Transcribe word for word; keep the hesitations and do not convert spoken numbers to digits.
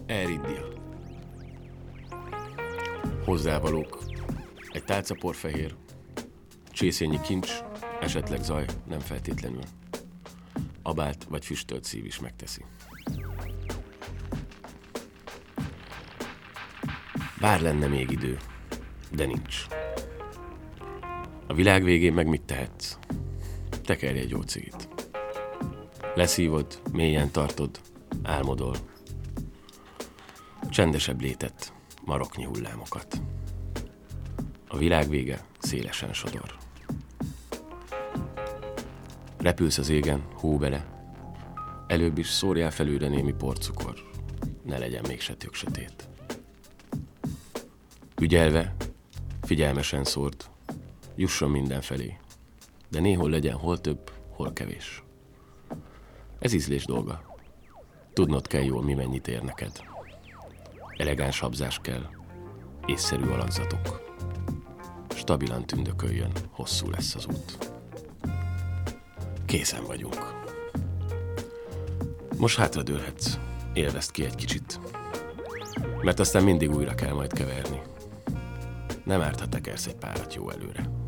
Air India. Hozzávalók. Egy tálca porfehér, csészényi kincs, esetleg zaj, nem feltétlenül. Abált vagy füstölt szív is megteszi. Bár lenne még idő, de nincs. A világ végén meg mit tehetsz? Tekerj egy jó cigit. Leszívod, mélyen tartod, álmodol. Csendesebb létet, maroknyi hullámokat. A világ vége szélesen sodor. Repülsz az égen, hó bele. Előbb is szórjál felőre némi porcukor. Ne legyen mégse tök sötét. Ügyelve, figyelmesen szórd. Jusson mindenfelé. De néhol legyen hol több, hol kevés. Ez ízlés dolga. Tudnod kell jól, mi mennyit ér neked. Elegáns habzás kell, észszerű alakzatok. Stabilan tündököljön, hosszú lesz az út. Készen vagyunk. Most hátradőlhetsz, élvezd ki egy kicsit. Mert aztán mindig újra kell majd keverni. Nem árt, ha tekersz egy párat jó előre.